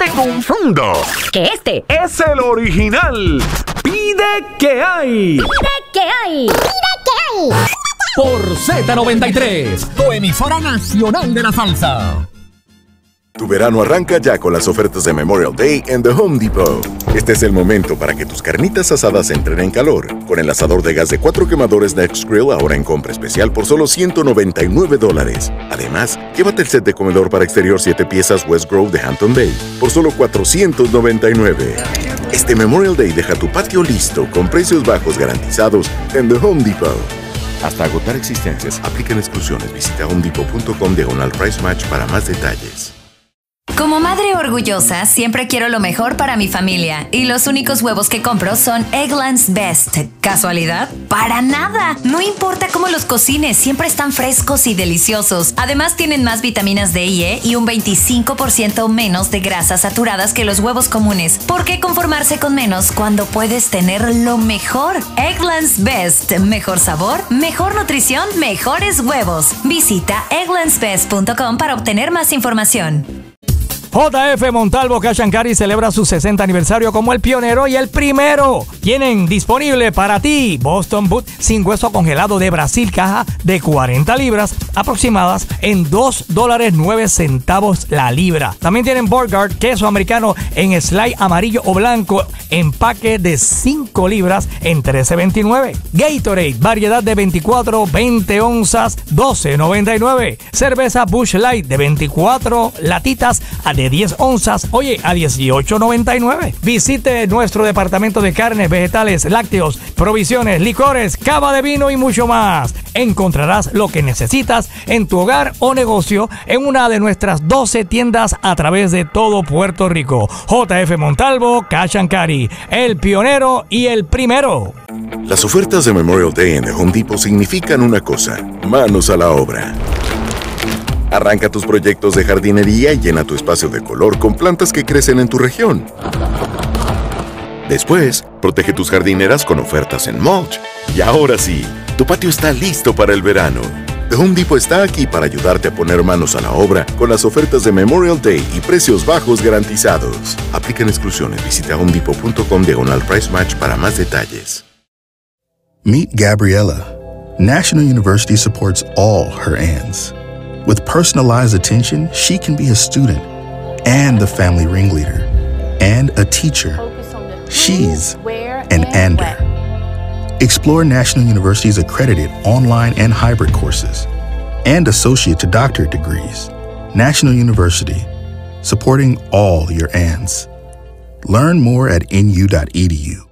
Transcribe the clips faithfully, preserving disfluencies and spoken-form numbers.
confunda. Que este Es el original. Pide que hay. Pide que hay. Pide que hay. Por Z noventa y tres, tu emisora nacional de la salsa. Tu verano arranca ya con las ofertas de Memorial Day en The Home Depot. Este es el momento para que tus carnitas asadas entren en calor. Con el asador de gas de cuatro quemadores Next Grill ahora en compra especial por solo ciento noventa y nueve dólares. Además, llévate el set de comedor para exterior siete piezas West Grove de Hampton Bay por solo cuatrocientos noventa y nueve. Este Memorial Day deja tu patio listo con precios bajos garantizados en The Home Depot. Hasta agotar existencias, aplican exclusiones. Visita homedepot punto com diagonal price match para más detalles. Como madre orgullosa, siempre quiero lo mejor para mi familia. Y los únicos huevos que compro son Eggland's Best. ¿Casualidad? ¡Para nada! No importa cómo los cocines, siempre están frescos y deliciosos. Además, tienen más vitaminas D y E y un veinticinco por ciento menos de grasas saturadas que los huevos comunes. ¿Por qué conformarse con menos cuando puedes tener lo mejor? Eggland's Best. Mejor sabor, mejor nutrición, mejores huevos. Visita egglands best punto com para obtener más información. J F Montalvo Cash and Carry celebra su sesenta aniversario como el pionero y el primero. Tienen disponible para ti Boston Boot sin hueso congelado de Brasil, caja de cuarenta libras aproximadas en dos dólares nueve centavos la libra. También tienen Burgard, queso americano en slide amarillo o blanco, empaque de cinco libras en trece veintinueve. Gatorade, variedad de veinticuatro, veinte onzas, doce noventa y nueve. Cerveza Busch Light de veinticuatro latitas a de diez onzas, oye, a dieciocho noventa y nueve. Visite nuestro departamento de carnes, vegetales, lácteos, provisiones, licores, cava de vino y mucho más. Encontrarás lo que necesitas en tu hogar o negocio en una de nuestras doce tiendas a través de todo Puerto Rico. J F Montalvo Cash and Carry, el pionero y el primero. Las ofertas de Memorial Day en The Home Depot significan una cosa: manos a la obra. Arranca tus proyectos de jardinería y llena tu espacio de color con plantas que crecen en tu región. Después, protege tus jardineras con ofertas en mulch. Y ahora sí, tu patio está listo para el verano. The Home Depot está aquí para ayudarte a poner manos a la obra con las ofertas de Memorial Day y precios bajos garantizados. Aplican exclusiones. Visita homedepot punto com diagonal price match para más detalles. Meet Gabriella. National University supports all her Anns. With personalized attention, she can be a student and the family ringleader and a teacher. She's an Ander. Explore National University's accredited online and hybrid courses and associate to doctorate degrees. National University, supporting all your Anns. Learn more at N U dot E D U.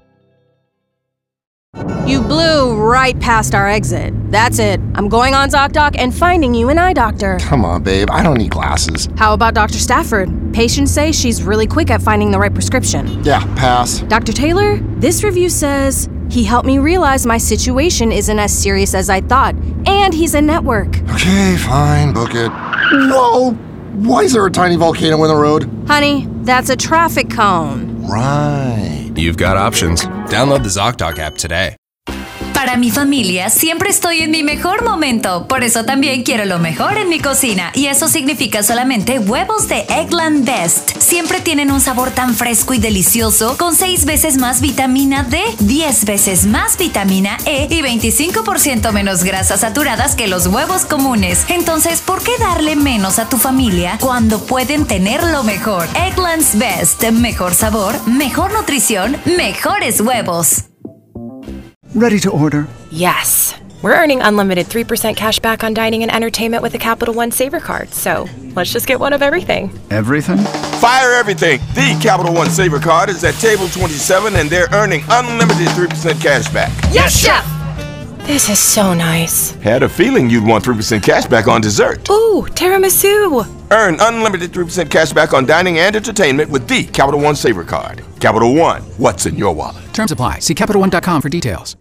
You blew right past our exit. That's it. I'm going on ZocDoc and finding you an eye doctor. Come on, babe. I don't need glasses. How about Doctor Stafford? Patients say she's really quick at finding the right prescription. Yeah, pass. Doctor Taylor? This review says he helped me realize my situation isn't as serious as I thought, and he's in network. Okay, fine. Book it. Whoa! Why is there a tiny volcano in the road? Honey, that's a traffic cone. Right. You've got options. Download the ZocDoc app today. Para mi familia siempre estoy en mi mejor momento, por eso también quiero lo mejor en mi cocina, y eso significa solamente huevos de Eggland's Best. Siempre tienen un sabor tan fresco y delicioso, con seis veces más vitamina D, diez veces más vitamina E y veinticinco por ciento menos grasas saturadas que los huevos comunes. Entonces, ¿por qué darle menos a tu familia cuando pueden tener lo mejor? Eggland's Best, mejor sabor, mejor nutrición, mejores huevos. Ready to order? Yes. We're earning unlimited three percent cash back on dining and entertainment with the Capital One Saver Card, so let's just get one of everything. Everything? Fire everything! The Capital One Saver Card is at table twenty-seven and they're earning unlimited three percent cash back. Yes, Chef! This is so nice. Had a feeling you'd want three percent cash back on dessert. Ooh, tiramisu! Earn unlimited three percent cash back on dining and entertainment with the Capital One Saver Card. Capital One, what's in your wallet? Terms apply. See Capital One dot com for details.